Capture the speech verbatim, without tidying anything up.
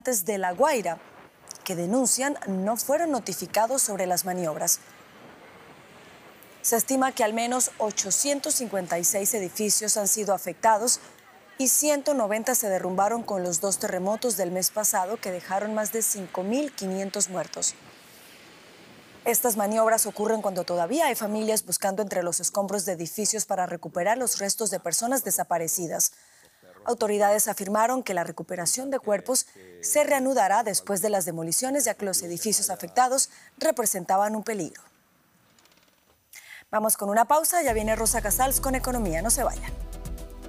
de La Guaira, que denuncian no fueron notificados sobre las maniobras. Se estima que al menos ochocientos cincuenta y seis edificios han sido afectados y ciento noventa se derrumbaron con los dos terremotos del mes pasado que dejaron más de cinco mil quinientos muertos. Estas maniobras ocurren cuando todavía hay familias buscando entre los escombros de edificios para recuperar los restos de personas desaparecidas. Autoridades afirmaron que la recuperación de cuerpos se reanudará después de las demoliciones, ya que los edificios afectados representaban un peligro. Vamos con una pausa, ya viene Rosa Casals con Economía, no se vayan.